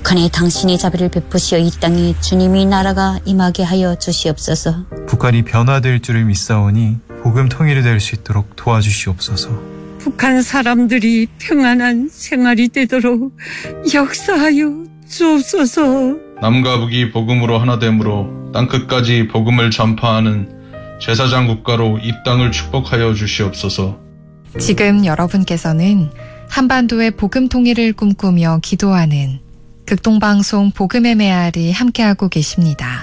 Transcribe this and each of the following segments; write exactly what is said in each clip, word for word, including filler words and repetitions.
북한에 당신이 자비를 베푸시어 이 땅에 주님이 나라가 임하게 하여 주시옵소서. 북한이 변화될 줄을 믿사오니 복음 통일이 될 수 있도록 도와주시옵소서. 북한 사람들이 평안한 생활이 되도록 역사하여 주옵소서. 남과 북이 복음으로 하나됨으로 땅끝까지 복음을 전파하는 제사장 국가로 이 땅을 축복하여 주시옵소서. 지금 여러분께서는 한반도의 복음 통일을 꿈꾸며 기도하는 극동방송 복음의 메아리 함께하고 계십니다.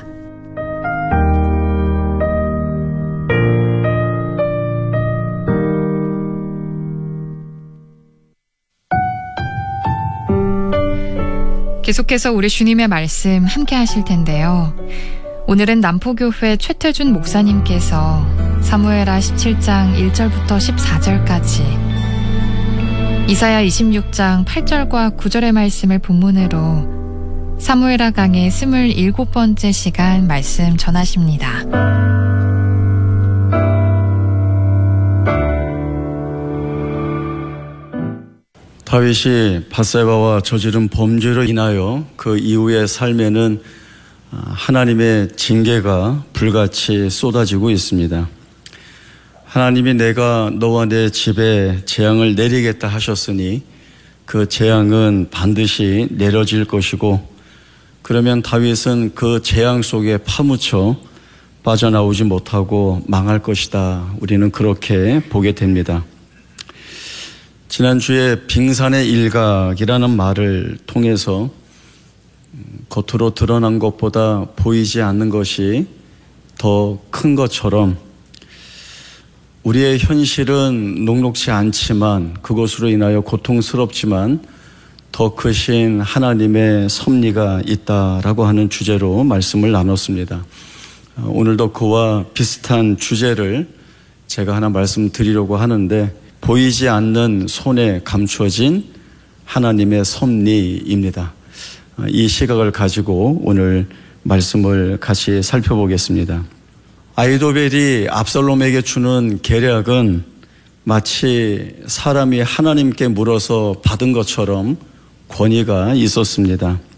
계속해서 우리 주님의 말씀 함께 하실 텐데요. 오늘은 남포교회 최태준 목사님께서 사무엘하 십칠 장 일 절부터 십사 절까지, 이사야 이십육 장 팔 절과 구 절의 말씀을 본문으로 사무엘하 강의 스물일곱 번째 시간 말씀 전하십니다. 다윗이 밧세바와 저지른 범죄로 인하여 그 이후의 삶에는 하나님의 징계가 불같이 쏟아지고 있습니다. 하나님이 내가 너와 내 집에 재앙을 내리겠다 하셨으니 그 재앙은 반드시 내려질 것이고, 그러면 다윗은 그 재앙 속에 파묻혀 빠져나오지 못하고 망할 것이다. 우리는 그렇게 보게 됩니다. 지난주에 빙산의 일각이라는 말을 통해서 겉으로 드러난 것보다 보이지 않는 것이 더 큰 것처럼 우리의 현실은 녹록지 않지만, 그것으로 인하여 고통스럽지만 더 크신 하나님의 섭리가 있다라고 하는 주제로 말씀을 나눴습니다. 오늘도 그와 비슷한 주제를 제가 하나 말씀드리려고 하는데, 보이지 않는 손에 감추어진 하나님의 섭리입니다. 이 시각을 가지고 오늘 말씀을 같이 살펴보겠습니다. 아히도벨이 압살롬에게 주는 계략은 마치 사람이 하나님께 물어서 받은 것처럼 권위가 있었습니다.